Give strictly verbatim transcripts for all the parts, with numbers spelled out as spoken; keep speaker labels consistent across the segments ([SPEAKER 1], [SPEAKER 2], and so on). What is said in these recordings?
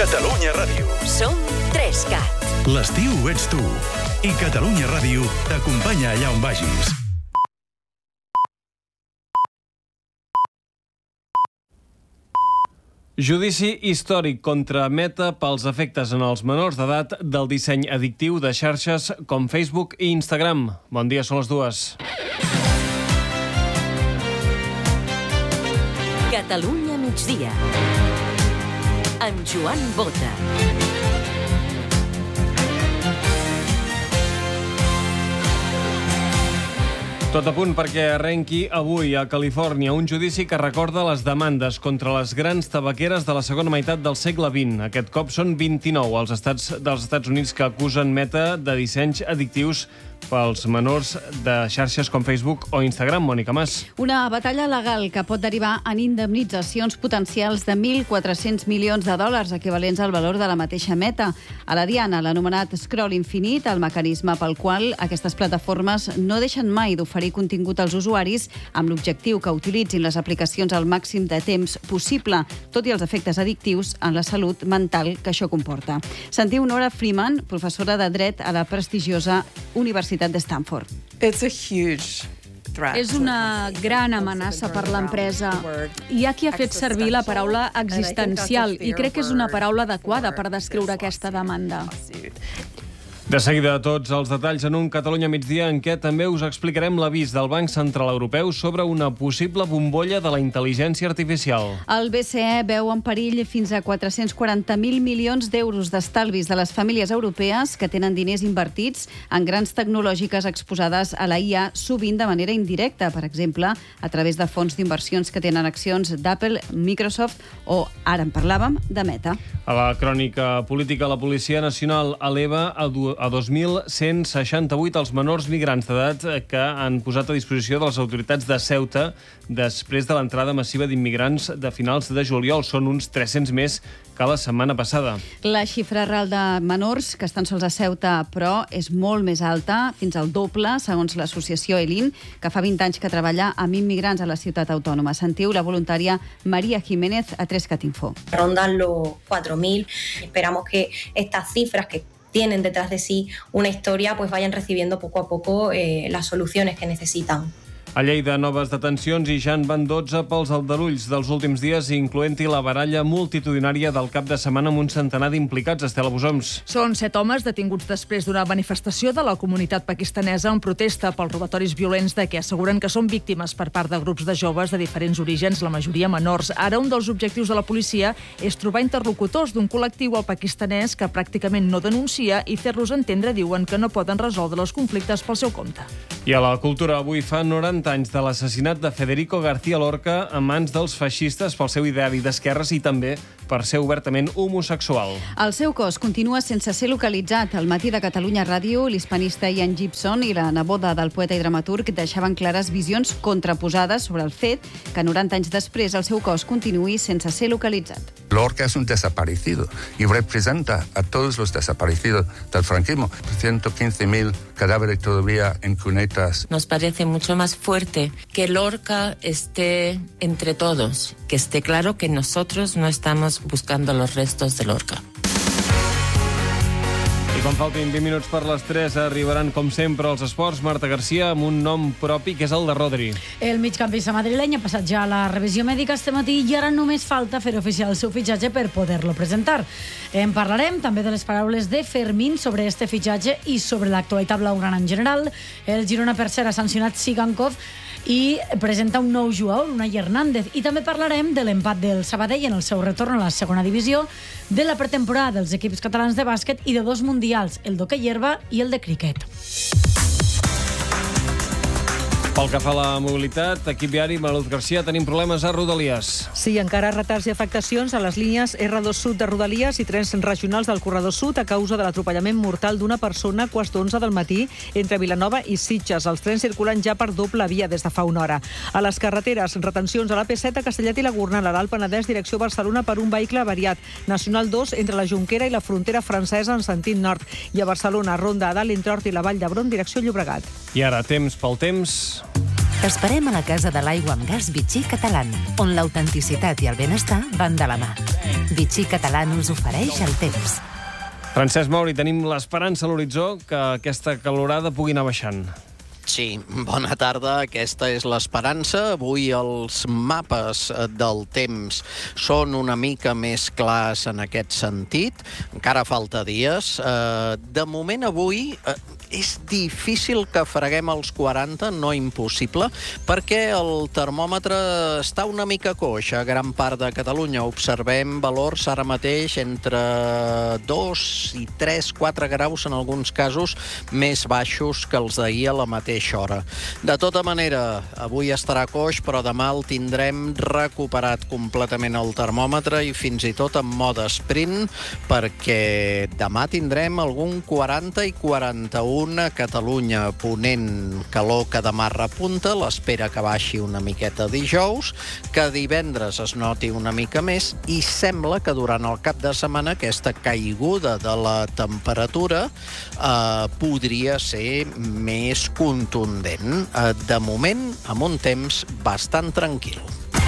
[SPEAKER 1] Catalunya Ràdio.
[SPEAKER 2] Som tres cat.
[SPEAKER 1] L'estiu ets tu. I Catalunya Ràdio t'acompanya allà on vagis.
[SPEAKER 3] Judici històric contra Meta pels efectes en els menors d'edat del disseny addictiu de xarxes com Facebook i Instagram. Bon dia, són les dues.
[SPEAKER 2] Catalunya migdia. Amb Joan Bota.
[SPEAKER 3] Tot a punt perquè arrenqui avui a Califòrnia un judici que recorda les demandes contra les grans tabaqueres de la segona meitat del segle vint. Aquest cop són vint-i-nou els estats dels Estats Units que acusen Meta de dissenys addictius pels menors de xarxes com Facebook o Instagram. Mònica Mas.
[SPEAKER 4] Una batalla legal que pot derivar en indemnitzacions potencials de mil quatre-cents milions de dòlars, equivalents al valor de la mateixa Meta. A la diana, l'anomenat scroll infinit, el mecanisme pel qual aquestes plataformes no deixen mai d'oferir contingut als usuaris amb l'objectiu que utilitzin les aplicacions al màxim de temps possible, tot i els efectes addictius en la salut mental que això comporta. Sentiu Nora Freeman, professora de dret a la prestigiosa Universitat de Stanford.
[SPEAKER 5] It's a huge threat.
[SPEAKER 6] És una gran amenaça per l'empresa. Hi ha qui ha fet servir la paraula existencial i crec que és una paraula adequada per descriure aquesta demanda.
[SPEAKER 3] De seguida, tots els detalls en un Catalunya migdia en què també us explicarem l'avís del Banc Central Europeu sobre una possible bombolla de la intel·ligència artificial.
[SPEAKER 4] El B C E veu en perill fins a quatre-cents quaranta mil milions d'euros d'estalvis de les famílies europees que tenen diners invertits en grans tecnològiques exposades a la I A, sovint de manera indirecta, per exemple, a través de fons d'inversions que tenen accions d'Apple, Microsoft o, ara en parlàvem, de Meta.
[SPEAKER 3] A la crònica política, la Policia Nacional eleva a a dos mil cent seixanta-vuit els menors migrants d'edat que han posat a disposició de les autoritats de Ceuta després de l'entrada massiva d'immigrants de finals de juliol. Són uns tres-cents més que la setmana passada.
[SPEAKER 4] La xifra real de menors que estan sols a Ceuta, però, és molt més alta, fins al doble, segons l'associació Elin, que fa vint anys que treballa amb immigrants a la ciutat autònoma. Sentiu la voluntària María Jiménez a tres cat info.
[SPEAKER 7] Rondan los cuatro mil. Esperamos que estas cifras que tienen detrás de sí una historia, pues vayan recibiendo poco a poco eh, las soluciones que necesitan.
[SPEAKER 3] A Lleida, noves detencions i ja en van dotze pels aldarulls dels últims dies, incloent-hi la baralla multitudinària del cap de setmana amb un centenar d'implicats. Estela Bosoms.
[SPEAKER 8] Són set homes detinguts després d'una manifestació de la comunitat pakistanesa en protesta pels robatoris violents de què asseguren que són víctimes per part de grups de joves de diferents orígens, la majoria menors. Ara, un dels objectius de la policia és trobar interlocutors d'un col·lectiu al pakistanès que pràcticament no denuncia i fer-los entendre, diuen, que no poden resoldre els conflictes pel seu compte.
[SPEAKER 3] I a la cultura, avui fa noranta anys de l'assassinat de Federico García Lorca a mans dels feixistes pel seu ideari d'esquerres i també per ser obertament homosexual.
[SPEAKER 4] El seu cos continua sense ser localitzat. Al matí de Catalunya Ràdio, l'hispanista Ian Gibson i la neboda del poeta i dramaturg deixaven clares visions contraposades sobre el fet que noranta anys després el seu cos continuï sense ser localitzat.
[SPEAKER 9] Lorca es un desaparecido y representa a todos los desaparecidos del franquismo. ciento quince mil cadáveres todavía en cunetas.
[SPEAKER 10] Nos parece mucho más fuerte que Lorca esté entre todos, que esté claro que nosotros no estamos buscando los restos de Lorca.
[SPEAKER 3] I quan faltin vint minuts per les tres arribaran, com sempre, els esports. Marta Garcia, amb un nom propi, que és el de Rodri.
[SPEAKER 11] El migcampista madrileny ha passat ja la revisió mèdica este matí i ara només falta fer oficial el seu fitxatge per poder-lo presentar. En parlarem també de les paraules de Fermín sobre este fitxatge i sobre l'actualitat blaugrana en general. El Girona, per cert, ha sancionat Sigankov i presenta un nou jugador, Unai Hernández. I també parlarem de l'empat del Sabadell en el seu retorn a la segona divisió, de la pretemporada dels equips catalans de bàsquet i de dos mundials, el d'hoquei herba i el de criquet.
[SPEAKER 3] Pel que fa a la mobilitat, equip viari, Manuel Garcia, tenim problemes a Rodalies.
[SPEAKER 12] Sí, encara retards i afectacions a les línies erre dos Sud de Rodalies i trens regionals del corredor sud a causa de l'atropellament mortal d'una persona a quarts d'onze del matí entre Vilanova i Sitges. Els trens circulen ja per doble via des de fa una hora. A les carreteres, retencions a l'A P set a Castellet i la Gornal, a l'Alt Penedès, direcció Barcelona, per un vehicle variat. Nacional dos entre la Jonquera i la frontera francesa en sentit nord. I a Barcelona, Ronda a dalt entre Hort i la Vall d'Hebron, direcció Llobregat.
[SPEAKER 3] I ara, temps pel temps.
[SPEAKER 13] T'esperem a la Casa de l'Aigua amb Gas Vichy Catalán, on l'autenticitat i el benestar van de la mà. Vichy Catalán us ofereix el temps.
[SPEAKER 3] Francesc Mauri, tenim l'esperança a l'horitzó que aquesta calorada pugui anar baixant.
[SPEAKER 14] Sí, bona tarda. Aquesta és l'esperança. Avui els mapes del temps són una mica més clars en aquest sentit. Encara falta dies. De moment, avui és difícil que freguem els quaranta, no impossible, perquè el termòmetre està una mica coix a gran part de Catalunya. Observem valors ara mateix entre dos i tres, quatre graus, en alguns casos, més baixos que els d'ahir a la mateixa hora. De tota manera, avui estarà coix, però demà el tindrem recuperat completament el termòmetre i fins i tot en mode sprint, perquè demà tindrem algun quaranta i quaranta-u a Catalunya, ponent calor que demà repunta, l'espera que baixi una miqueta dijous, que divendres es noti una mica més i sembla que durant el cap de setmana aquesta caiguda de la temperatura eh, podria ser més contundent. Eh, de moment, amb un temps bastant tranquil.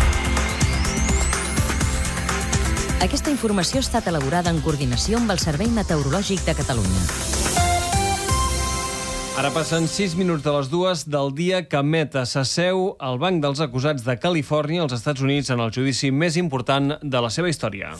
[SPEAKER 2] Aquesta informació ha estat elaborada en coordinació amb el Servei Meteorològic de Catalunya.
[SPEAKER 3] Ara passen sis minuts de les dues del dia que Meta s'asseu al banc dels acusats de Califòrnia als Estats Units en el judici més important de la seva història.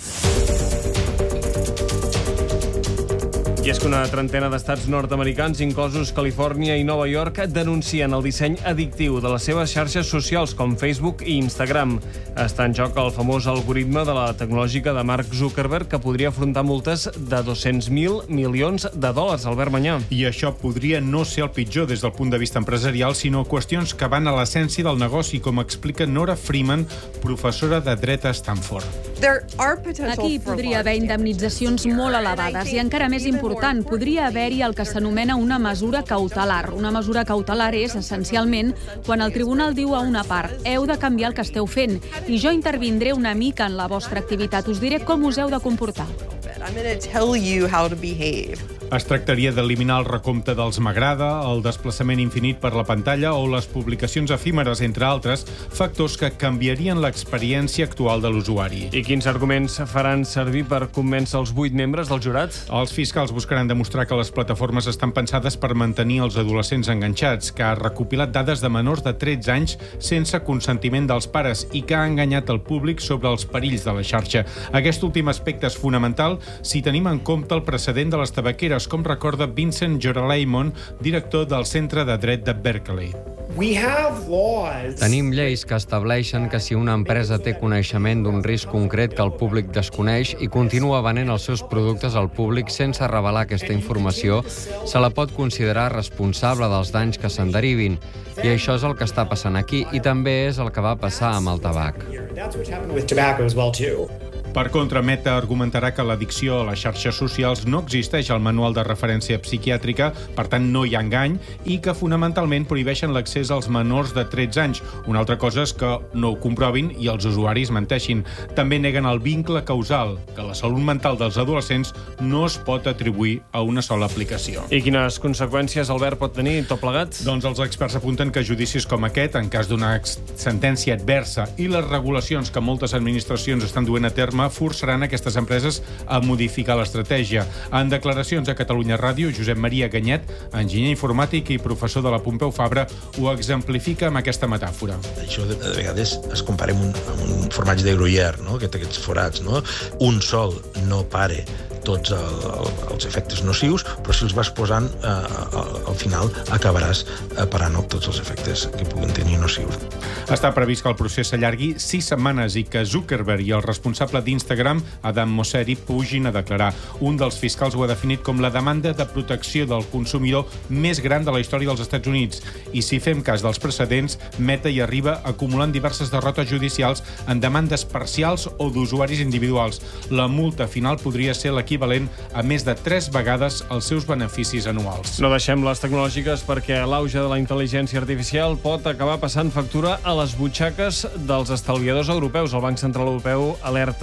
[SPEAKER 3] I és que una trentena d'estats nord-americans, inclosos Califòrnia i Nova York, denuncien el disseny addictiu de les seves xarxes socials com Facebook i Instagram. Està en joc el famós algoritme de la tecnològica de Mark Zuckerberg, que podria afrontar multes de dos-cents mil milions de dòlars, Albert Manyà.
[SPEAKER 15] I això podria no ser el pitjor des del punt de vista empresarial, sinó qüestions que van a l'essència del negoci, com explica Nora Freeman, professora de dret a Stanford.
[SPEAKER 6] Aquí podria haver indemnitzacions molt elevades i encara més important, podria haver-hi el que s'anomena una mesura cautelar. Una mesura cautelar és, essencialment, quan el tribunal diu a una part heu de canviar el que esteu fent i jo intervindré una mica en la vostra activitat, us diré com us heu de comportar.
[SPEAKER 15] Es tractaria d'eliminar el recompte dels m'agrada, el desplaçament infinit per la pantalla o les publicacions efímeres, entre altres, factors que canviarien l'experiència actual de l'usuari.
[SPEAKER 3] I quins arguments faran servir per convèncer els vuit membres del jurat?
[SPEAKER 15] Els fiscals buscaran demostrar que les plataformes estan pensades per mantenir els adolescents enganxats, que ha recopilat dades de menors de tretze anys sense consentiment dels pares i que ha enganyat el públic sobre els perills de la xarxa. Aquest últim aspecte és fonamental si tenim en compte el precedent de les tabaqueres, com recorda Vincent Joraleimon, director del Centre de Dret de Berkeley.
[SPEAKER 16] Tenim lleis que estableixen que si una empresa té coneixement d'un risc concret que el públic desconeix i continua venent els seus productes al públic sense revelar aquesta informació, se la pot considerar responsable dels danys que se'n derivin. I això és el que està passant aquí i també és el que va passar amb el tabac.
[SPEAKER 15] Per contra, Meta argumentarà que l'addicció a les xarxes socials no existeix al manual de referència psiquiàtrica, per tant no hi ha engany, i que fonamentalment prohibeixen l'accés als menors de tretze anys. Una altra cosa és que no ho comprovin i els usuaris menteixin. També neguen el vincle causal, que la salut mental dels adolescents no es pot atribuir a una sola aplicació.
[SPEAKER 3] I quines conseqüències, Albert, pot tenir tot plegat?
[SPEAKER 15] Doncs els experts apunten que judicis com aquest, en cas d'una sentència adversa, i les regulacions que moltes administracions estan duent a terme forçaran aquestes empreses a modificar l'estratègia. En declaracions a Catalunya Ràdio, Josep Maria Ganyet, enginyer informàtic i professor de la Pompeu Fabra, ho exemplifica amb aquesta metàfora.
[SPEAKER 17] Això de, de vegades es compara amb un, amb un formatge de Gruyère, no? Aquest, aquests forats, no? Un sol no pare tots el, el, els efectes nocius, però si els vas posant, eh, al, al final acabaràs eh, parant tots els efectes que puguin tenir nocius.
[SPEAKER 15] Està previst que el procés s'allargui sis setmanes i que Zuckerberg i el responsable d'Instagram, Adam Mosseri, pugin a declarar. Un dels fiscals ho ha definit com la demanda de protecció del consumidor més gran de la història dels Estats Units. I si fem cas dels precedents, Meta hi arriba acumulant diverses derrotes judicials en demandes parcials o d'usuaris individuals. La multa final podria ser l'equivalent a més de tres vegades els seus beneficis anuals.
[SPEAKER 3] No deixem les tecnològiques perquè l'auge de la intel·ligència artificial pot acabar passant factura a les butxaques dels estalviadors europeus. El Banc Central Europeu alerta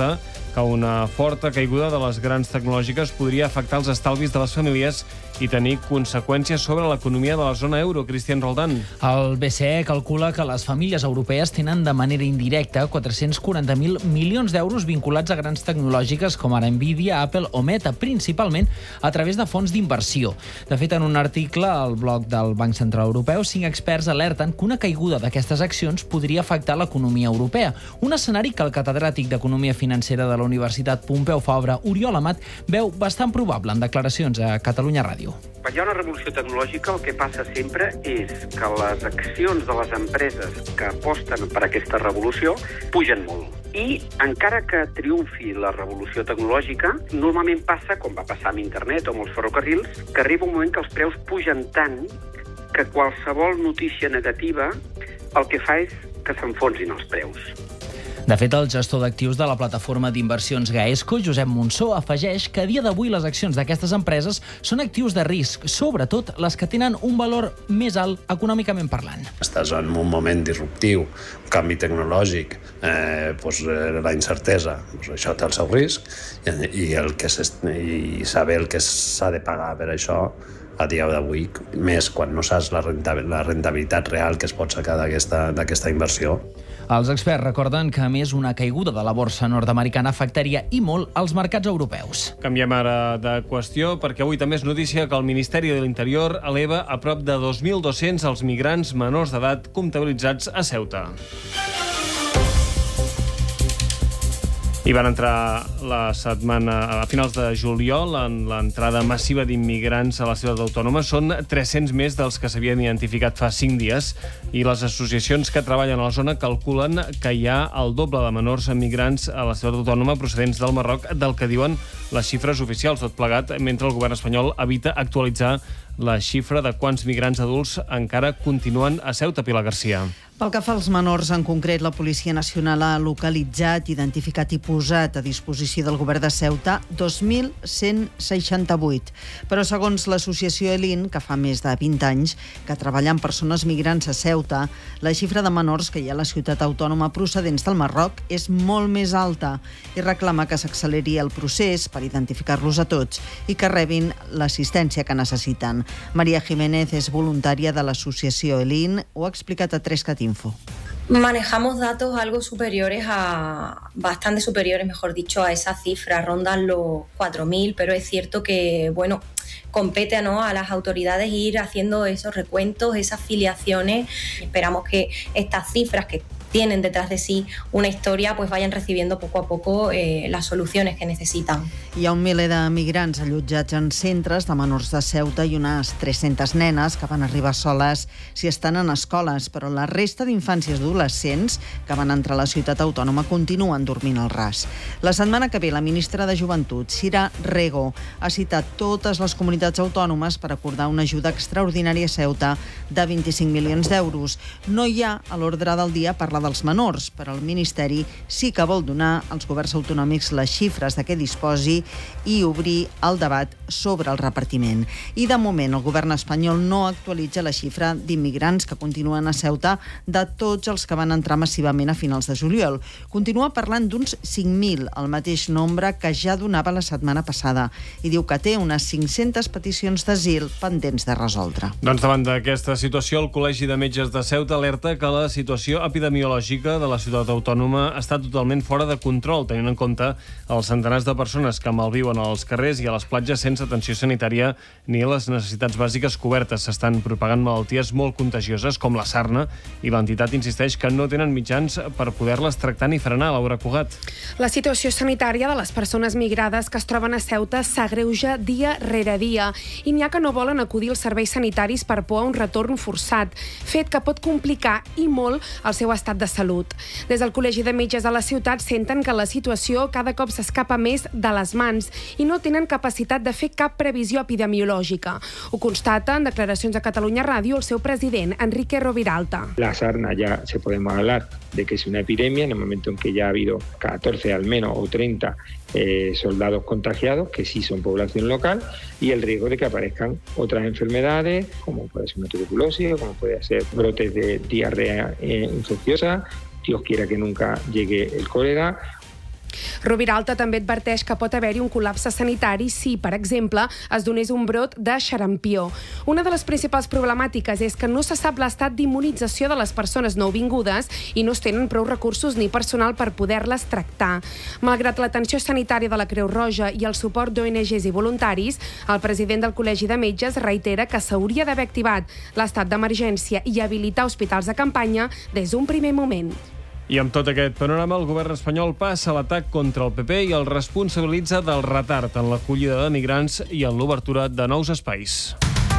[SPEAKER 3] que una forta caiguda de les grans tecnològiques podria afectar els estalvis de les famílies i tenir conseqüències sobre l'economia de la zona euro. Cristian Roldán.
[SPEAKER 18] El B C E calcula que les famílies europees tenen de manera indirecta quatre-cents quaranta mil milions d'euros vinculats a grans tecnològiques com ara Nvidia, Apple o Meta, principalment a través de fons d'inversió. De fet, en un article al blog del Banc Central Europeu, cinc experts alerten que una caiguda d'aquestes accions podria afectar l'economia europea. Un escenari que el catedràtic d'Economia Financera de la Universitat Pompeu Fabra, Oriol Amat, veu bastant probable en declaracions a Catalunya Ràdio.
[SPEAKER 19] Quan hi ha una revolució tecnològica, el que passa sempre és que les accions de les empreses que aposten per aquesta revolució pugen molt. I encara que triomfi la revolució tecnològica, normalment passa, com va passar amb internet o amb els ferrocarrils, que arriba un moment que els preus pugen tant que qualsevol notícia negativa el que fa és que s'enfonsin els preus.
[SPEAKER 18] De fet, el gestor d'actius de la plataforma d'inversions Gaesco, Josep Monsó, afegeix que a dia d'avui les accions d'aquestes empreses són actius de risc, sobretot les que tenen un valor més alt econòmicament parlant.
[SPEAKER 20] Estàs en un moment disruptiu, un canvi tecnològic, eh, doncs, la incertesa, doncs això té el seu risc i, el que i saber el que s'ha de pagar per això a dia d'avui, més quan no saps la rentabilitat real que es pot sacar d'aquesta inversió.
[SPEAKER 18] Els experts recorden que, a més, una caiguda de la borsa nord-americana afectaria i molt els mercats europeus.
[SPEAKER 3] Canviem ara de qüestió, perquè avui també és notícia que el Ministeri de l'Interior eleva a prop de dos mil dos-cents els migrants menors d'edat comptabilitzats a Ceuta. I van entrar la setmana, a finals de juliol, en l'entrada massiva d'immigrants a la ciutat autònoma. Són tres-cents més dels que s'havien identificat fa cinc dies i les associacions que treballen a la zona calculen que hi ha el doble de menors migrants a la ciutat autònoma procedents del Marroc del que diuen les xifres oficials, tot plegat mentre el govern espanyol evita actualitzar la xifra de quants migrants adults encara continuen a Ceuta. Pilar Garcia.
[SPEAKER 21] Pel que fa als menors, en concret, la Policia Nacional ha localitzat, identificat i posat a disposició del govern de Ceuta dos mil cent seixanta-vuit. Però segons l'associació Elin, que fa més de vint anys que treballa amb persones migrants a Ceuta, la xifra de menors que hi ha a la ciutat autònoma procedents del Marroc és molt més alta i reclama que s'acceleri el procés per identificar-los a tots i que rebin l'assistència que necessiten. María Jiménez és voluntària de l'associació Elin, ho ha explicat a Trescat Info.
[SPEAKER 7] Manejamos datos algo superiores a, bastante superiores, mejor dicho, a esa cifra, rondan los cuatro mil, pero es cierto que, bueno, compete, ¿no?, a las autoridades ir haciendo esos recuentos, esas filiaciones. Esperamos que estas cifras que tienen detrás de sí una historia, pues vayan recibiendo poco a poco eh, las soluciones que necesitan.
[SPEAKER 21] Hi ha un miler de migrants allotjats en centres de menors de Ceuta i unes tres-centes nenes que van arribar soles si estan en escoles, però la resta d'infants i adolescents que van entrar a la ciutat autònoma continuen dormint al ras. La setmana que ve, la ministra de Joventut, Sira Rego, ha citat totes les comunitats autònomes per acordar una ajuda extraordinària a Ceuta de vint-i-cinc milions d'euros. No hi ha a l'ordre del dia parlar dels menors, però el Ministeri sí que vol donar als governs autonòmics les xifres de què disposi i obrir el debat sobre el repartiment. I de moment el govern espanyol no actualitza la xifra d'immigrants que continuen a Ceuta de tots els que van entrar massivament a finals de juliol. Continua parlant d'uns cinc mil, el mateix nombre que ja donava la setmana passada, i diu que té unes cinc-centes peticions d'asil pendents de resoldre.
[SPEAKER 3] Doncs davant d'aquesta situació, el Col·legi de Metges de Ceuta alerta que la situació epidemiològica de la ciutat autònoma està totalment fora de control, tenint en compte els centenars de persones que malviuen als carrers i a les platges sense atenció sanitària ni les necessitats bàsiques cobertes. S'estan propagant malalties molt contagioses com la sarna i l'entitat insisteix que no tenen mitjans per poder-les tractar ni frenar. Laura Cugat.
[SPEAKER 22] La situació sanitària de les persones migrades que es troben a Ceuta s'agreuja dia rere dia i n'hi ha que no volen acudir als serveis sanitaris per por a un retorn forçat, fet que pot complicar i molt el seu estat de salut. Des del Col·legi de Metges de la ciutat senten que la situació cada cop s'escapa més de les mans i no tenen capacitat de fer cap previsió epidemiològica. Ho constata en declaracions a Catalunya Ràdio el seu president, Enrique Roviralta.
[SPEAKER 23] La sarna ya se podemos hablar de que es una epidemia en el momento en que ya ha habido catorce al menos o treinta eh, soldados contagiados, que sí son población local, y el riesgo de que aparezcan otras enfermedades, como puede ser una tuberculosis, como puede ser brotes de diarrea eh, infecciosa, Dios quiera que nunca llegue el cólera.
[SPEAKER 22] Roviralta també adverteix que pot haver-hi un col·lapse sanitari si, per exemple, es donés un brot de xarampió. Una de les principals problemàtiques és que no se sap l'estat d'immunització de les persones nouvingudes i no es tenen prou recursos ni personal per poder-les tractar. Malgrat l'atenció sanitària de la Creu Roja i el suport d'O N Ges i voluntaris, el president del Col·legi de Metges reitera que s'hauria d'haver activat l'estat d'emergència i habilitar hospitals de campanya des d'un primer moment.
[SPEAKER 3] I amb tot aquest panorama, el govern espanyol passa l'atac contra el P P i el responsabilitza del retard en l'acollida de migrants i en l'obertura de nous espais.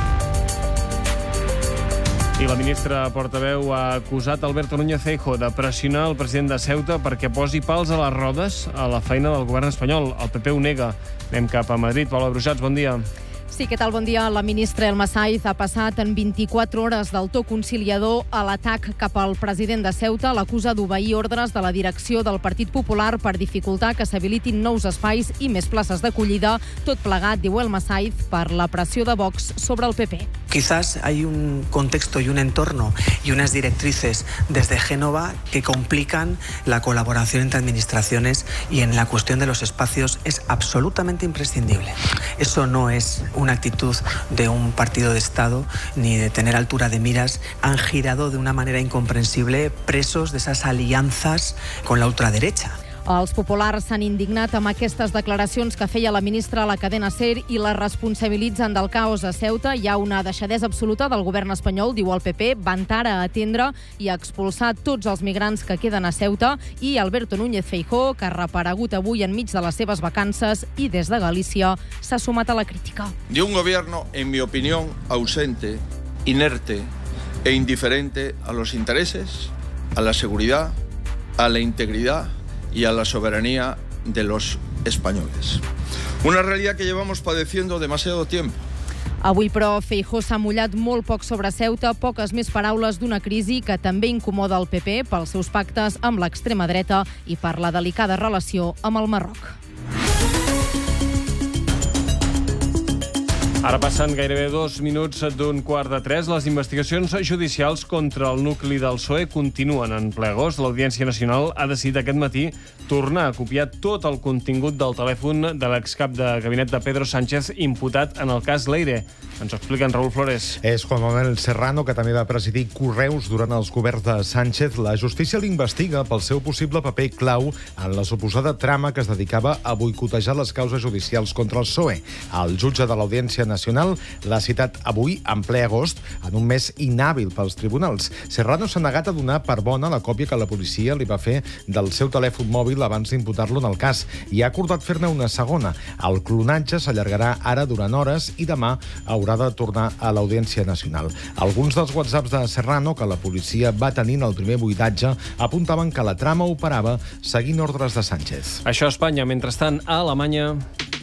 [SPEAKER 3] I la ministra portaveu ha acusat Alberto Núñez Feijóo de pressionar el president de Ceuta perquè posi pals a les rodes a la feina del govern espanyol. El P P ho nega. Anem cap a Madrid. Paula Brujats, bon dia.
[SPEAKER 1] Sí, què tal? Bon dia. La ministra Elma Saiz ha passat en vint-i-quatre hores del to conciliador a l'atac cap al president de Ceuta. L'acusa d'obeir ordres de la direcció del Partit Popular per dificultar que s'habilitin nous espais i més places d'acollida. Tot plegat, diu Elma Saiz, per la pressió de Vox sobre el P P.
[SPEAKER 5] Quizás hay un contexto y un entorno y unas directrices desde Génova que complican la colaboración entre administraciones y en la cuestión de los espacios es absolutamente imprescindible. Eso no es una actitud de un partido de Estado ni de tener altura de miras. Han girado de una manera incomprensible, presos de esas alianzas con la ultraderecha.
[SPEAKER 1] Els populars s'han indignat amb aquestes declaracions que feia la ministra a la cadena SER i la responsabilitzen del caos a Ceuta. Hi ha una deixadesa absoluta del govern espanyol, diu el P P, van tard a atendre i a expulsar tots els migrants que queden a Ceuta, i Alberto Núñez Feijóo, que ha reaparegut avui enmig de les seves vacances i des de Galícia s'ha sumat a la crítica.
[SPEAKER 8] De un gobierno, en mi opinión, ausente, inerte e indiferente a los intereses, a la seguridad, a la integridad y a la soberanía de los españoles. Una realidad que llevamos padeciendo demasiado tiempo.
[SPEAKER 1] Avui, però, Feijóo s'ha mullat molt poc sobre Ceuta, poques més paraules d'una crisi que també incomoda el P P pels seus pactes amb l'extrema dreta i per la delicada relació amb el Marroc.
[SPEAKER 3] Ara passen gairebé dos minuts d'un quart de tres. Les investigacions judicials contra el nucli del P S O E continuen en ple agost. L'Audiència Nacional ha decidit aquest matí tornar a copiar tot el contingut del telèfon de l'excap de gabinet de Pedro Sánchez imputat en el cas Leire. Ens ho explica en Raúl Flores.
[SPEAKER 24] És Juan Manuel Serrano, que també va presidir Correus durant els governs de Sánchez. La justícia l'investiga pel seu possible paper clau en la suposada trama que es dedicava a boicotejar les causes judicials contra el P S O E. El jutge de l'Audiència Nacional l'ha citat avui, en ple agost, en un mes inhàbil pels tribunals. Serrano s'ha negat a donar per bona la còpia que la policia li va fer del seu telèfon mòbil abans d'imputar-lo en el cas i ha acordat fer-ne una segona. El clonatge s'allargarà ara durant hores i demà haurà de tornar a l'Audiència Nacional. Alguns dels whatsapps de Serrano que la policia va tenir en el primer buidatge apuntaven que la trama operava seguint ordres de Sánchez.
[SPEAKER 3] Això a Espanya. Mentrestant, a Alemanya...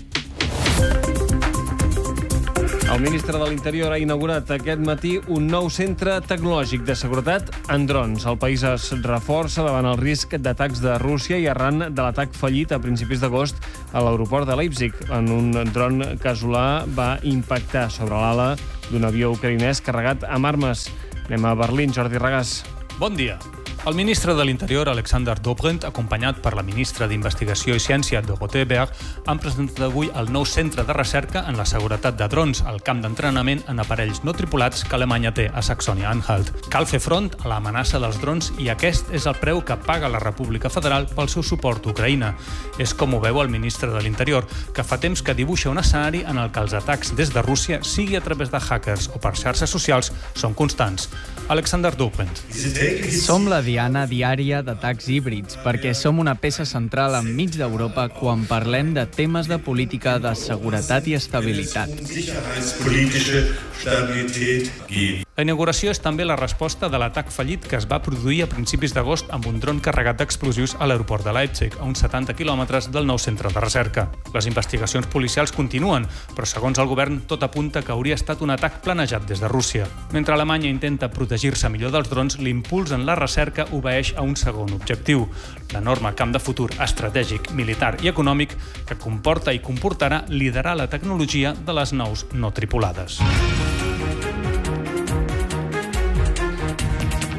[SPEAKER 3] El ministre de l'Interior ha inaugurat aquest matí un nou centre tecnològic de seguretat en drons. El país es reforça davant el risc d'atacs de Rússia i arran de l'atac fallit a principis d'agost a l'aeroport de Leipzig. En un dron casolà va impactar sobre l'ala d'un avió ucraïnès carregat amb armes. Anem a Berlín, Jordi Regàs.
[SPEAKER 25] Bon dia. El ministre de l'Interior, Alexander Dobrindt, acompanyat per la ministra d'Investigació i Ciència, Dorothee Berg, han presentat avui el nou centre de recerca en la seguretat de drons, el camp d'entrenament en aparells no tripulats que Alemanya té a Saxònia-Anhalt. Cal fer front a l'amenaça dels drons i aquest és el preu que paga la República Federal pel seu suport a Ucraïna. És com ho veu el ministre de l'Interior, que fa temps que dibuixa un escenari en el que els atacs des de Rússia, sigui a través de hackers o per xarxes socials, són constants. Alexander Dobrindt.
[SPEAKER 26] Som la diana diària d'atacs híbrids, perquè som una peça central enmig d'Europa quan parlem de temes de política de seguretat i estabilitat.
[SPEAKER 25] La inauguració és també la resposta de l'atac fallit que es va produir a principis d'agost amb un dron carregat d'explosius a l'aeroport de Leipzig, a uns setanta quilòmetres del nou centre de recerca. Les investigacions policials continuen, però segons el govern tot apunta que hauria estat un atac planejat des de Rússia. Mentre Alemanya intenta protegir-se millor dels drons, l'impuls en la recerca obeeix a un segon objectiu, l'enorme camp de futur estratègic, militar i econòmic que comporta i comportarà liderar la tecnologia de les naus no tripulades.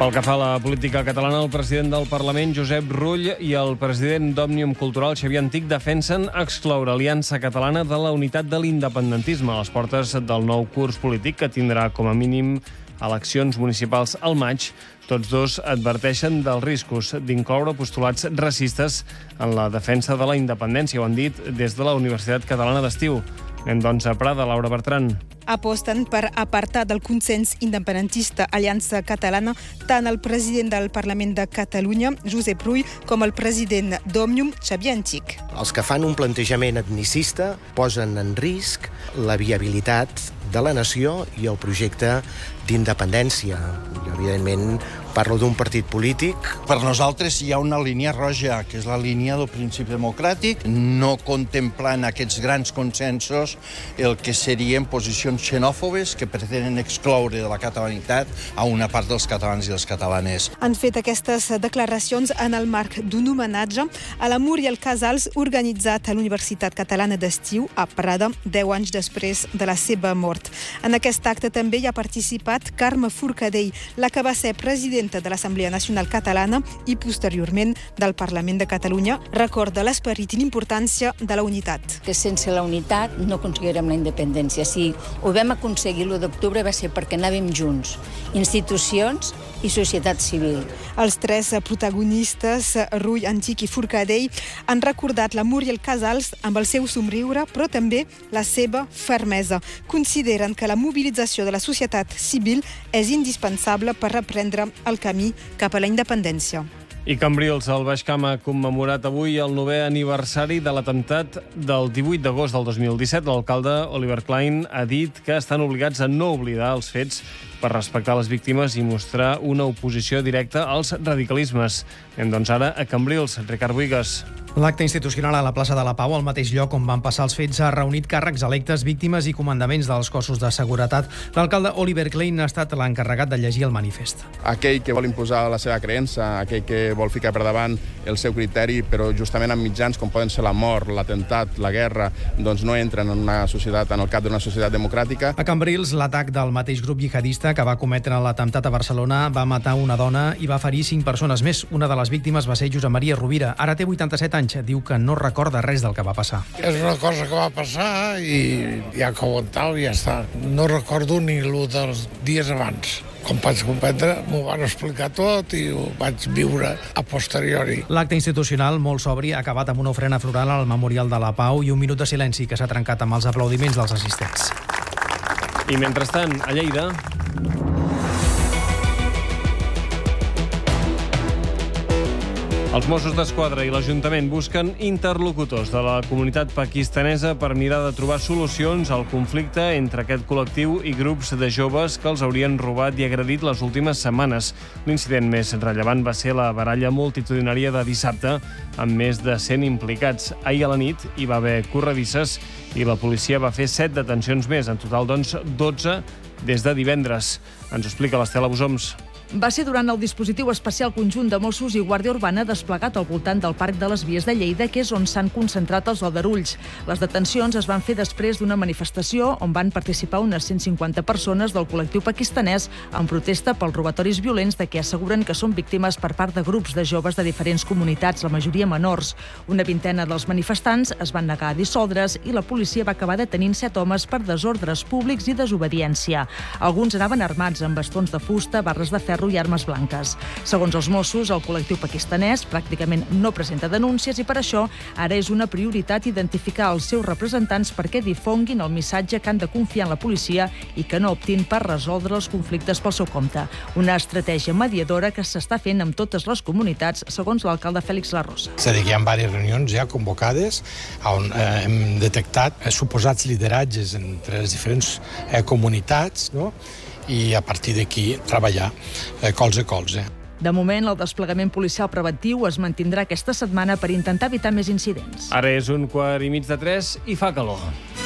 [SPEAKER 3] Pel que fa a la política catalana, el president del Parlament, Josep Rull, i el president d'Òmnium Cultural, Xavier Antich, defensen excloure Aliança Catalana de la unitat de l'independentisme a les portes del nou curs polític que tindrà com a mínim eleccions municipals al maig. Tots dos adverteixen dels riscos d'incloure postulats racistes en la defensa de la independència. Ho han dit des de la Universitat Catalana d'Estiu. Anem, doncs, a Prada, Laura Bertran.
[SPEAKER 4] Aposten per apartar del consens independentista Aliança Catalana tant el president del Parlament de Catalunya, Josep Rull, com el president d'Òmnium, Xavier Antich.
[SPEAKER 9] Els que fan un plantejament etnicista posen en risc la viabilitat de la nació i el projecte d'independència. Jo, evidentment, parlo d'un partit polític.
[SPEAKER 10] Per nosaltres hi ha una línia roja, que és la línia del principi democràtic, no contemplant aquests grans consensos el que serien posicions xenòfobes que pretenen excloure de la catalanitat a una part dels catalans i les catalanes.
[SPEAKER 4] Han fet aquestes declaracions en el marc d'un homenatge a la Muriel Casals organitzat a l'Universitat Catalana d'Estiu a Prada, deu anys després de la seva mort. En aquest acte també hi ha participat Carme Forcadell, la que va ser presidenta de l'Assemblea Nacional Catalana i posteriorment del Parlament de Catalunya. Recorda l'esperit i l'importància de la unitat.
[SPEAKER 11] Que sense la unitat no aconseguirem la independència. Si ho vam aconseguir l'u d'octubre va ser perquè anàvem junts, institucions i societat civil.
[SPEAKER 4] Els tres protagonistes, Rull, Antich i Forcadell, han recordat la Muriel Casals amb el seu somriure, però també la seva fermesa. Consideren que la mobilització de la societat civil és indispensable per reprendre el camí cap a la independència.
[SPEAKER 3] I Cambrils, el Baix Camp, ha commemorat avui el novè aniversari de l'atemptat del divuit d'agost del dos mil disset. L'alcalde Oliver Klein ha dit que estan obligats a no oblidar els fets per respectar les víctimes i mostrar una oposició directa als radicalismes. Anem, doncs, ara a Cambrils. Ricard Buigas.
[SPEAKER 12] L'acte institucional a la plaça de la Pau, al mateix lloc on van passar els fets, ha reunit càrrecs electes, víctimes i comandaments dels cossos de seguretat. L'alcalde Oliver Klein ha estat l'encarregat de llegir el manifest.
[SPEAKER 13] Aquell que vol imposar la seva creença, aquell que vol ficar per davant el seu criteri, però justament amb mitjans com poden ser la mort, l'atemptat, la guerra, doncs no entren en una societat, en el cap d'una societat democràtica.
[SPEAKER 12] A Cambrils, l'atac del mateix grup jihadista que va cometre l'atemptat a Barcelona va matar una dona i va ferir cinc persones més. Una de les víctimes va ser Josep Maria Rovira. Ara té vuitanta-set anys. Diu que no recorda res del que va passar.
[SPEAKER 27] És una cosa que va passar i ja que ho aguantau i ja està. No recordo ni el dels dies abans. Com vaig comprendre, m'ho van explicar tot i ho vaig viure a posteriori.
[SPEAKER 12] L'acte institucional, molt sobri, ha acabat amb una ofrena floral al Memorial de la Pau i un minut de silenci que s'ha trencat amb els aplaudiments dels assistents.
[SPEAKER 3] I mentrestant, a Lleida... Els Mossos d'Esquadra i l'Ajuntament busquen interlocutors de la comunitat pakistanesa per mirar de trobar solucions al conflicte entre aquest col·lectiu i grups de joves que els haurien robat i agredit les últimes setmanes. L'incident més rellevant va ser la baralla multitudinària de dissabte, amb més de cent implicats. Ahir a la nit hi va haver corredisses i la policia va fer set detencions més. En total, doncs, dotze des de divendres. Ens ho explica l'Estela Busoms.
[SPEAKER 28] Va ser durant el dispositiu especial conjunt de Mossos i Guàrdia Urbana desplegat al voltant del Parc de les Vies de Lleida, que és on s'han concentrat els aldarulls. Les detencions es van fer després d'una manifestació on van participar unes cent cinquanta persones del col·lectiu pakistanès en protesta pels robatoris violents de què asseguren que són víctimes per part de grups de joves de diferents comunitats, la majoria menors. Una vintena dels manifestants es van negar a dissoldre's i la policia va acabar detenint set homes per desordres públics i desobediència. Alguns anaven armats amb bastons de fusta, barres de ferro i armes blanques. Segons els Mossos, el col·lectiu pakistanès pràcticament no presenta denúncies i per això ara és una prioritat identificar els seus representants perquè difonguin el missatge que han de confiar en la policia i que no optin per resoldre els conflictes pel seu compte. Una estratègia mediadora que s'està fent amb totes les comunitats, segons l'alcalde Fèlix Larrosa.
[SPEAKER 29] És a dir, que hi ha diverses reunions ja convocades on eh, hem detectat eh, suposats lideratges entre les diferents eh, comunitats, no? I a partir d'aquí treballar eh, colze a colze.
[SPEAKER 28] De moment, el desplegament policial preventiu es mantindrà aquesta setmana per intentar evitar més incidents.
[SPEAKER 3] Ara és un quart i mig de tres i fa calor.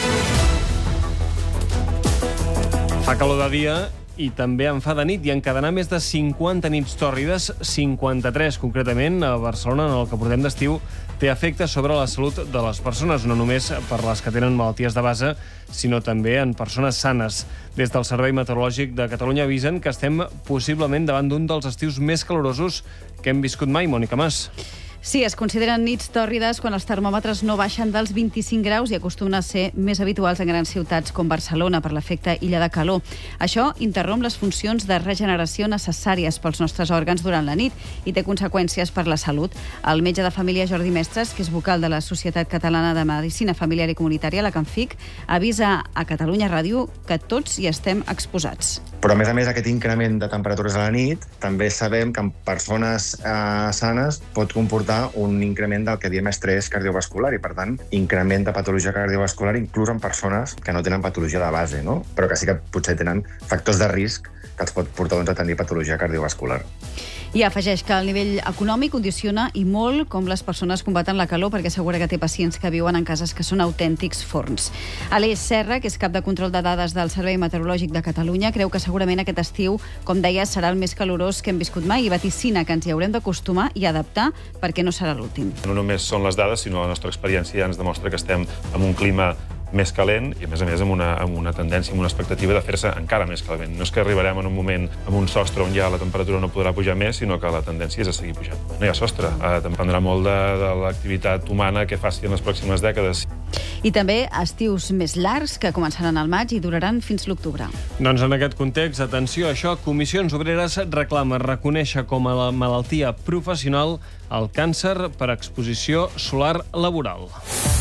[SPEAKER 3] Fa calor de dia i també en fa de nit i encadenar més de cinquanta nits tòrrides, cinquanta-tres concretament, a Barcelona, en el que portem d'estiu, té efecte sobre la salut de les persones, no només per les que tenen malalties de base, sinó també en persones sanes. Des del Servei Meteorològic de Catalunya avisen que estem possiblement davant d'un dels estius més calorosos que hem viscut mai. Mònica Mas.
[SPEAKER 2] Sí, es consideren nits tòrrides quan els termòmetres no baixen dels vint-i-cinc graus i acostumen a ser més habituals en grans ciutats com Barcelona per l'efecte illa de calor. Això interromp les funcions de regeneració necessàries pels nostres òrgans durant la nit i té conseqüències per la salut. El metge de família Jordi Mestres, que és vocal de la Societat Catalana de Medicina Familiar i Comunitària, la CANFIC, avisa a Catalunya Ràdio que tots hi estem exposats.
[SPEAKER 6] Però, a més a més, aquest increment de temperatures a la nit també sabem que en persones eh, sanes pot comportar un increment del que diem estrès cardiovascular i, per tant, increment de patologia cardiovascular inclús en persones que no tenen patologia de base, no? Però que sí que potser tenen factors de risc que els pot portar doncs, a tenir patologia cardiovascular.
[SPEAKER 2] I afegeix que el nivell econòmic condiciona i molt com les persones combaten la calor, perquè assegura que té pacients que viuen en cases que són autèntics forns. Aleix Serra, que és cap de control de dades del Servei Meteorològic de Catalunya, creu que segurament aquest estiu, com deia, serà el més calorós que hem viscut mai i vaticina que ens hi haurem d'acostumar i adaptar perquè no serà l'últim.
[SPEAKER 14] No només són les dades, sinó la nostra experiència ja ens demostra que estem en un clima més calent i, a més a més, amb una, amb una tendència, amb una expectativa de fer-se encara més calent. No és que arribarem en un moment amb un sostre on ja la temperatura no podrà pujar més, sinó que la tendència és a seguir pujant. No hi ha sostre. Eh, dependrà molt de, de l'activitat humana que faci en les pròximes dècades.
[SPEAKER 2] I també estius més llargs que començaran al maig i duraran fins l'octubre.
[SPEAKER 3] Doncs en aquest context, atenció a això, Comissions Obreres reclama reconèixer com a la malaltia professional el càncer per exposició solar laboral.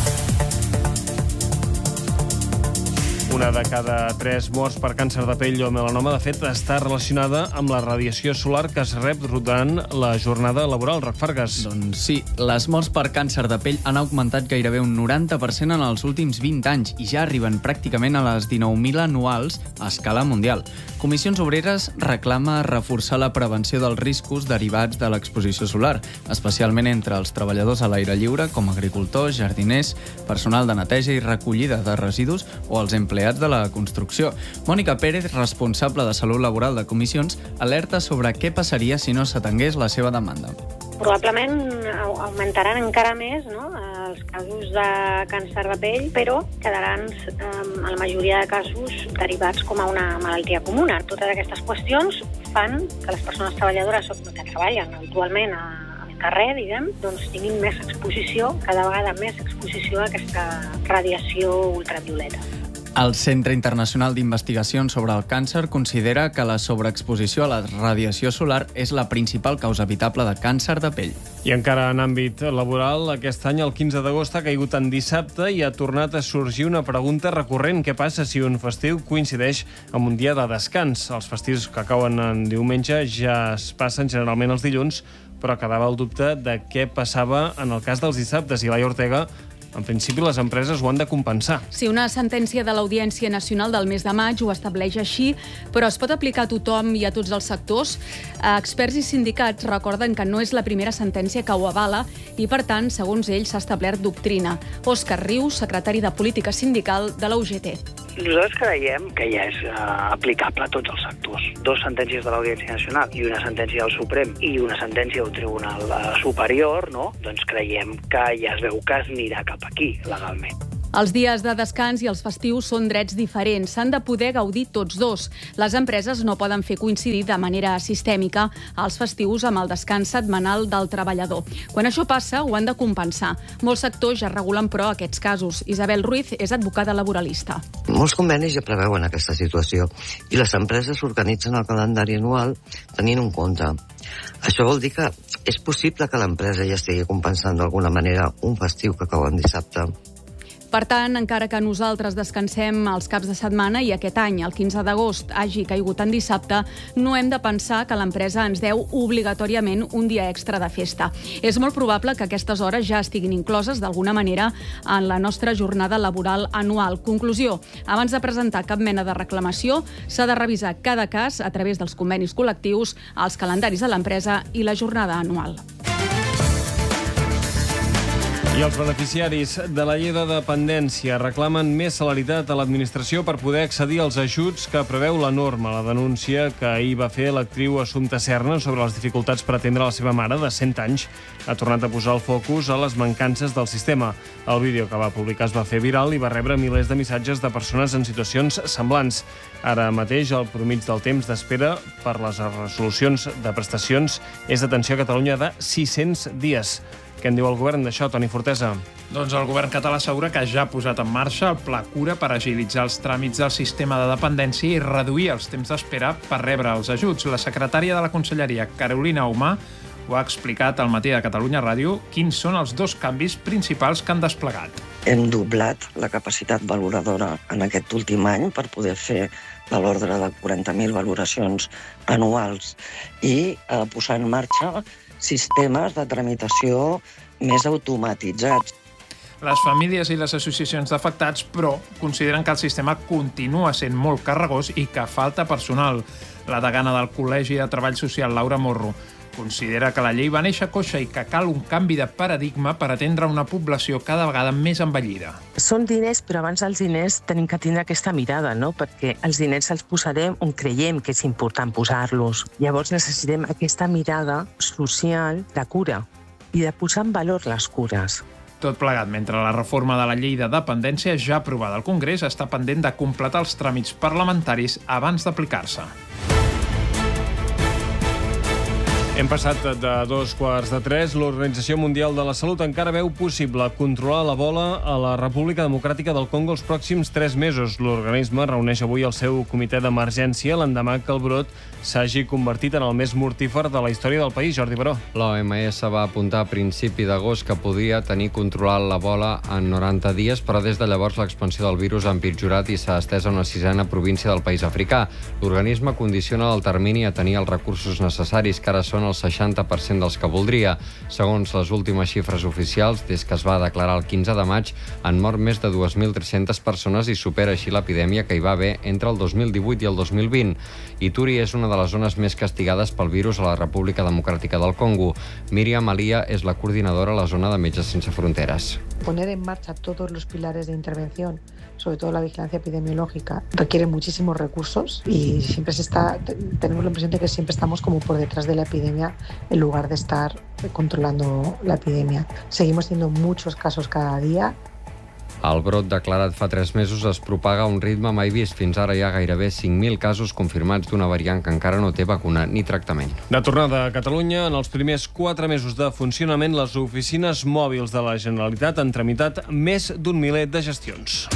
[SPEAKER 3] Una de cada tres morts per càncer de pell o melanoma, de fet, està relacionada amb la radiació solar que es rep durant la jornada laboral. Roc Fargas.
[SPEAKER 26] Doncs sí, les morts per càncer de pell han augmentat gairebé un noranta per cent en els últims vint anys i ja arriben pràcticament a les dinou mil anuals a escala mundial. Comissions Obreres reclama reforçar la prevenció dels riscos derivats de l'exposició solar, especialment entre els treballadors a l'aire lliure, com agricultors, jardiners, personal de neteja i recollida de residus o els empleats de la construcció. Mònica Pérez, responsable de Salut Laboral de Comissions, alerta sobre què passaria si no s'atengués la seva demanda.
[SPEAKER 15] Probablement augmentaran encara més, no?, els casos de càncer de pell, però quedaran, en la majoria de casos, derivats com a una malaltia comuna. Totes aquestes qüestions fan que les persones treballadores que treballen habitualment al carrer, diguem, doncs tinguin més exposició, cada vegada més exposició a aquesta radiació ultravioleta.
[SPEAKER 26] El Centre Internacional d'Investigacions sobre el Càncer considera que la sobreexposició a la radiació solar és la principal causa evitable de càncer de pell.
[SPEAKER 3] I encara en àmbit laboral, aquest any el quinze d'agost ha caigut en dissabte i ha tornat a sorgir una pregunta recurrent. Què passa si un festiu coincideix amb un dia de descans? Els festius que cauen en diumenge ja es passen generalment els dilluns, però quedava el dubte de què passava en el cas dels dissabtes. I Laia Ortega, en principi, les empreses ho han de compensar.
[SPEAKER 22] Sí, una sentència de l'Audiència Nacional del mes de maig ho estableix així, però es pot aplicar a tothom i a tots els sectors. Experts i sindicats recorden que no és la primera sentència que ho avala i, per tant, segons ells, s'ha establert doctrina. Òscar Rius, secretari de Política Sindical de la U G T.
[SPEAKER 16] Nosaltres creiem que ja és uh, aplicable a tots els sectors. Dos sentències de l'Audiència Nacional i una sentència del Suprem i una sentència del Tribunal uh, Superior, no? Doncs creiem que ja es veu que es anirà cap aquí, legalment.
[SPEAKER 22] Els dies de descans i els festius són drets diferents. S'han de poder gaudir tots dos. Les empreses no poden fer coincidir de manera sistèmica els festius amb el descans setmanal del treballador. Quan això passa, ho han de compensar. Molts sectors ja regulen, però, aquests casos. Isabel Ruiz és advocada laboralista.
[SPEAKER 17] Molts convenis ja preveuen aquesta situació i les empreses organitzen el calendari anual tenint en compte. Això vol dir que és possible que l'empresa ja estigui compensant d'alguna manera un festiu que cau en dissabte.
[SPEAKER 22] Per tant, encara que nosaltres descansem els caps de setmana i aquest any, el quinze d'agost, hagi caigut en dissabte, no hem de pensar que l'empresa ens deu obligatòriament un dia extra de festa. És molt probable que aquestes hores ja estiguin incloses d'alguna manera en la nostra jornada laboral anual. Conclusió, abans de presentar cap mena de reclamació, s'ha de revisar cada cas a través dels convenis col·lectius, els calendaris de l'empresa i la jornada anual.
[SPEAKER 3] I els beneficiaris de la llei de dependència reclamen més celeritat a l'administració per poder accedir als ajuts que preveu la norma. La denúncia que ahir va fer l'actriu Assumpta Serna sobre les dificultats per atendre la seva mare de cent anys ha tornat a posar el focus a les mancances del sistema. El vídeo que va publicar es va fer viral i va rebre milers de missatges de persones en situacions semblants. Ara mateix, el promig del temps d'espera per les resolucions de prestacions és d'atenció a Catalunya de sis-cents dies. Què en diu el govern d'això, Toni Fortesa?
[SPEAKER 1] Doncs el govern català assegura que ja ha posat en marxa el Pla Cura per agilitzar els tràmits del sistema de dependència i reduir els temps d'espera per rebre els ajuts. La secretària de la Conselleria, Carolina Humà, ho ha explicat al Matí de Catalunya Ràdio quins són els dos canvis principals que han desplegat.
[SPEAKER 17] Hem doblat la capacitat valoradora en aquest últim any per poder fer de l'ordre de quaranta mil valoracions anuals i eh, posar en marxa sistemes de tramitació més automatitzats.
[SPEAKER 1] Les famílies i les associacions d'afectats, però, consideren que el sistema continua sent molt carregós i que falta personal. La degana del Col·legi de Treball Social, Laura Morro, considera que la llei va néixer coixa i que cal un canvi de paradigma per atendre una població cada vegada més envellida.
[SPEAKER 5] Són diners, però abans dels diners tenim que tindre aquesta mirada, no? Perquè els diners els posarem on creiem que és important posar-los. Llavors necessitem aquesta mirada social de cura i de posar en valor les cures.
[SPEAKER 1] Tot plegat, mentre la reforma de la llei de dependència ja aprovada al Congrés està pendent de completar els tràmits parlamentaris abans d'aplicar-se.
[SPEAKER 3] Hem passat de dos quarts de tres. L'Organització Mundial de la Salut encara veu possible controlar l'Ebola a la República Democràtica del Congo els pròxims tres mesos. L'organisme reuneix avui el seu comitè d'emergència l'endemà que el brot s'hagi convertit en el més mortífer de la història del país. Jordi Baró.
[SPEAKER 7] L'O M S va apuntar a principi d'agost que podia tenir controlat l'Ebola en noranta dies, però des de llavors l'expansió del virus ha empitjorat i s'ha estès a una sisena província del país africà. L'organisme condiciona el termini a tenir els recursos necessaris, que ara són el seixanta per cent dels que voldria. Segons les últimes xifres oficials, des que es va declarar el quinze de maig, han mort més de dues mil tres-centes persones i supera així l'epidèmia que hi va haver entre el dos mil divuit i el dos mil vint. Ituri és una de les zones més castigades pel virus a la República Democràtica del Congo. Míriam Alia és la coordinadora a la zona de Metges Sense Fronteras.
[SPEAKER 8] Poner en marcha todos los pilares de intervención, sobre todo la vigilancia epidemiológica, requiere muchísimos recursos y siempre se está, tenemos la impresión de que siempre estamos como por detrás de la epidemia en lugar de estar controlando la epidemia. Seguimos teniendo muchos casos cada día.
[SPEAKER 7] El brot declarat fa tres mesos es propaga a un ritme mai vist. Fins ara hi ha gairebé cinc mil casos confirmats d'una variant que encara no té vacuna ni tractament.
[SPEAKER 3] De tornada a Catalunya, en els primers quatre mesos de funcionament, les oficines mòbils de la Generalitat han tramitat més d'un miler de gestions.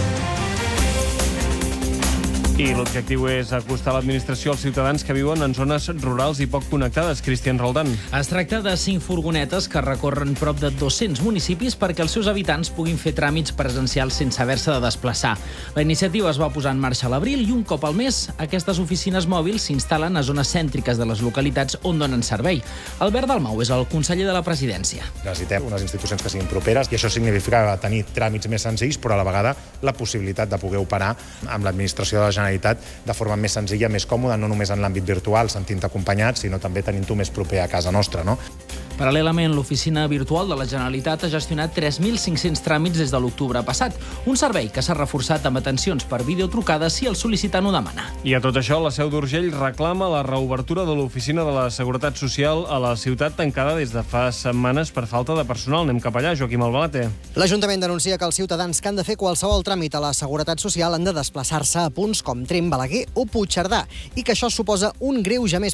[SPEAKER 3] I l'objectiu és acostar l'administració als ciutadans que viuen en zones rurals i poc connectades. Cristian Roldán.
[SPEAKER 18] Es tracta de cinc furgonetes que recorren prop de dos-cents municipis perquè els seus habitants puguin fer tràmits presencials sense haver-se de desplaçar. La iniciativa es va posar en marxa a l'abril i un cop al mes aquestes oficines mòbils s'instal·len a zones cèntriques de les localitats on donen servei. Albert Dalmau és el conseller de la presidència.
[SPEAKER 19] Necessitem unes institucions que siguin properes i això significa tenir tràmits més senzills, però a la vegada la possibilitat de poder operar amb l'administració de la Generalitat de forma més senzilla, més còmoda, no només en l'àmbit virtual, sentint-te acompanyat, sinó també tenint-ho més proper a casa nostra, no?
[SPEAKER 18] Paral·lelament, l'oficina virtual de la Generalitat ha gestionat tres mil cinc-cents tràmits des de l'octubre passat, un servei que s'ha reforçat amb atencions per videotrucada si el sol·licitant ho demana.
[SPEAKER 3] I a tot això, la Seu d'Urgell reclama la reobertura de l'oficina de la Seguretat Social a la ciutat tancada des de fa setmanes per falta de personal. Anem cap allà, Joaquim Albalate.
[SPEAKER 20] L'Ajuntament denuncia que els ciutadans que han de fer qualsevol tràmit a la Seguretat Social han de desplaçar-se a punts com Tremp, Balaguer o Puigcerdà i que això suposa un greuge més